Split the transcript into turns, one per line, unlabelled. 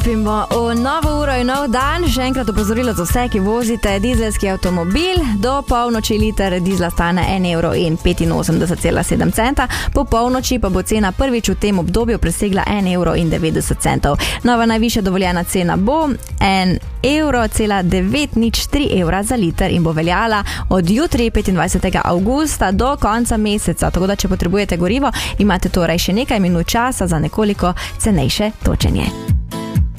stopimo v novo uro in nov dan. Še enkrat opozorilo za vse, ki vozite dizelski avtomobil. Do polnoči liter dizla stane 1,85,7 €. Po polnoči pa bo cena prvič v tem obdobju presegla 1,90 €. Nova najvišja dovoljena cena bo 1,903 € za liter in bo veljala od jutri 25. avgusta do konca meseca. Tako da, če potrebujete gorivo, imate torej še nekaj minut časa za nekoliko cenejše točenje.